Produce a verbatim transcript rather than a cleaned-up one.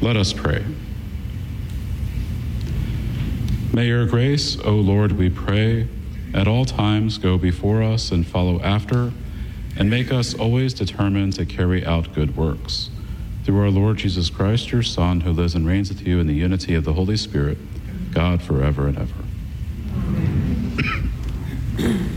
Let us pray. May your grace, O Lord, we pray, at all times go before us and follow after, and make us always determined to carry out good works. Through our Lord Jesus Christ, your Son, who lives and reigns with you in the unity of the Holy Spirit, God forever and ever. Amen.